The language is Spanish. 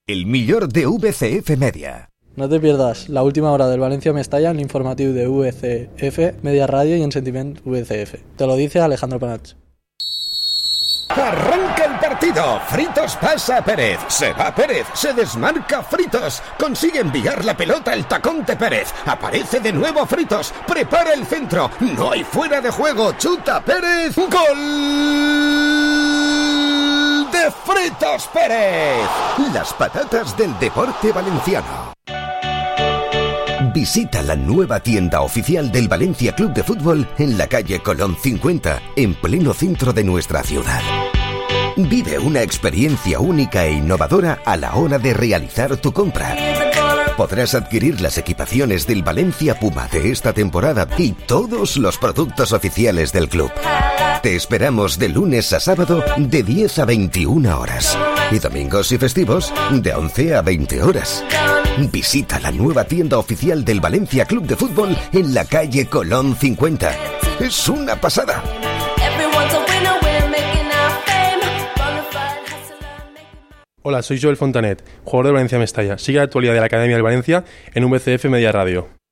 El millor de VCF Media. No te pierdas la última hora del Valencia Mestalla en l'informatiu de VCF, Media Radio y en Sentiment VCF. Te lo dice Alejandro Panach. Arranca el partido. Fritos pasa a Pérez. Se va Pérez. Se desmarca Fritos. Consigue enviar la pelota al tacón de Pérez. Aparece de nuevo Fritos. Prepara el centro. No hay fuera de juego. Chuta Pérez. ¡Gol de Fritos Pérez! Las patatas del deporte valenciano. Visita la nueva tienda oficial del Valencia Club de Fútbol en la calle Colón 50, en pleno centro de nuestra ciudad. Vive una experiencia única e innovadora a la hora de realizar tu compra. Podrás adquirir las equipaciones del Valencia Puma de esta temporada y todos los productos oficiales del club. Te esperamos de lunes a sábado de 10 a 21 horas y domingos y festivos de 11 a 20 horas. Visita la nueva tienda oficial del Valencia Club de Fútbol en la calle Colón 50. Es una pasada. Hola, soy Joel Fontanet, jugador de Valencia Mestalla. Sigue la actualidad de la Academia del Valencia en VCF Media Radio.